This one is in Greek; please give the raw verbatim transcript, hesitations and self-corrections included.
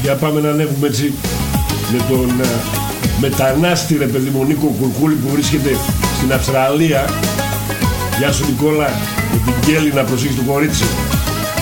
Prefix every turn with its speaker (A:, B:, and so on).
A: Για πάμε να ανέβουμε έτσι με τον uh, μετανάστη ρε παιδί μου Νίκο Κουρκούλη που βρίσκεται στην Αυστραλία. Γεια σου Νικόλα, με την Κέλλη να προσέχει το κορίτσι.